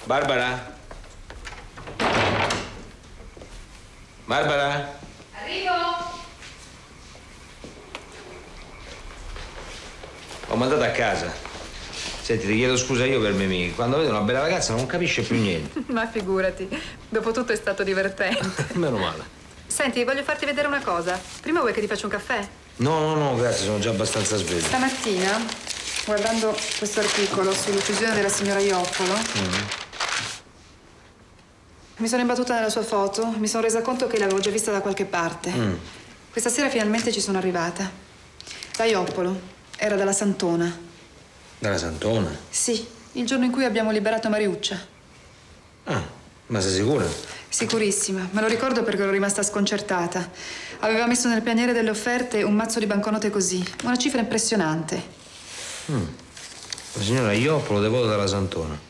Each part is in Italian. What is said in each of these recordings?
Barbara? Barbara? Arrivo! Ho mandato a casa. Senti, ti chiedo scusa io per Mimì. Quando vede una bella ragazza non capisce più niente. Ma figurati, dopotutto è stato divertente. Meno male. Senti, voglio farti vedere una cosa. Prima vuoi che ti faccia un caffè? No, grazie, sono già abbastanza sveglio. Stamattina, guardando questo articolo sull'uccisione della signora Ioppolo, mi sono imbattuta nella sua foto, mi sono resa conto che l'avevo già vista da qualche parte. Questa sera finalmente ci sono arrivata. La Ioppolo era dalla Santona. Dalla Santona? Sì, il giorno in cui abbiamo liberato Mariuccia. Ah, ma sei sicura? Sicurissima, me lo ricordo perché ero rimasta sconcertata. Aveva messo nel pianiere delle offerte un mazzo di banconote così, una cifra impressionante. La signora Ioppolo, devota della Santona.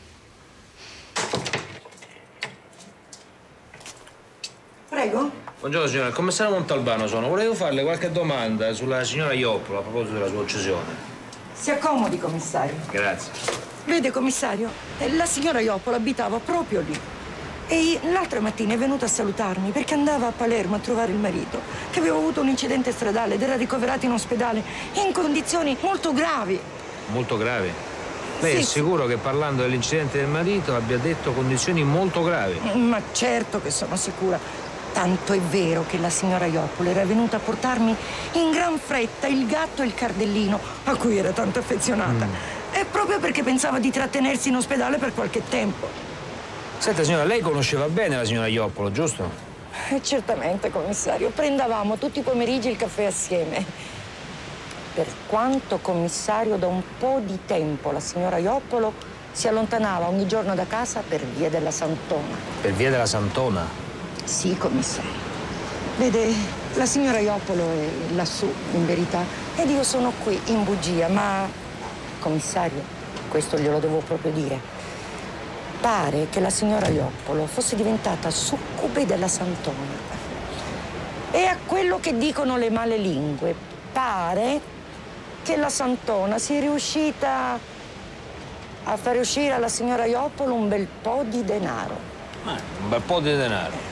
Prego? Buongiorno signora, il commissario Montalbano sono. Volevo farle qualche domanda sulla signora Ioppolo a proposito della sua uccisione. Si accomodi, commissario. Grazie. Vede, commissario, la signora Ioppolo abitava proprio lì. E l'altra mattina è venuta a salutarmi perché andava a Palermo a trovare il marito, che aveva avuto un incidente stradale ed era ricoverato in ospedale in condizioni molto gravi. Molto gravi? Lei Sì, è sicuro che parlando dell'incidente del marito abbia detto condizioni molto gravi? Ma certo che sono sicura. Tanto è vero che la signora Ioppolo era venuta a portarmi in gran fretta il gatto e il cardellino, a cui era tanto affezionata. E proprio perché pensava di trattenersi in ospedale per qualche tempo. Senta signora, lei conosceva bene la signora Ioppolo, giusto? Certamente, commissario. Prendavamo tutti i pomeriggi il caffè assieme. Per quanto, commissario, da un po' di tempo la signora Ioppolo si allontanava ogni giorno da casa per via della Santona. Per via della Santona? Sì, commissario. Vede, la signora Ioppolo è lassù, in verità, ed io sono qui, in bugia, ma, commissario, questo glielo devo proprio dire, pare che la signora Ioppolo fosse diventata succube della Santona. E a quello che dicono le male lingue, pare che la Santona sia riuscita a fare uscire alla signora Ioppolo un bel po' di denaro. Un bel po' di denaro.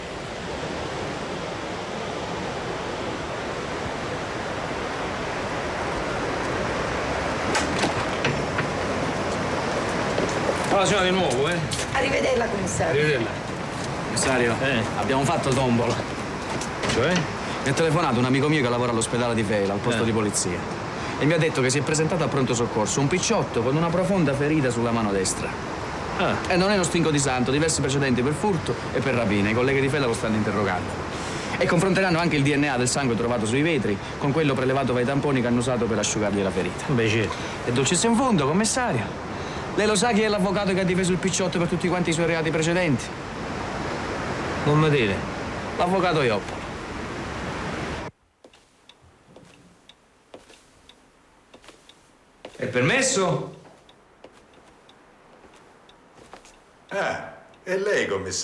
Allora signora di nuovo, Arrivederla, commissario. Arrivederla. Commissario, abbiamo fatto tombola. Cioè? Mi ha telefonato un amico mio che lavora all'ospedale di Vela, al posto di polizia. E mi ha detto che si è presentato a pronto soccorso un picciotto con una profonda ferita sulla mano destra. E non è uno stinco di santo, diversi precedenti per furto e per rapina. I colleghi di Vela lo stanno interrogando. E confronteranno anche il DNA del sangue trovato sui vetri con quello prelevato dai tamponi che hanno usato per asciugargli la ferita. Beh, certo. E dolcissimo in fondo, commissario. Lei lo sa chi è l'avvocato che ha difeso il picciotto per tutti quanti i suoi reati precedenti? Non mi dire. L'avvocato Ioppolo. È permesso? Ah, è lei, commissario.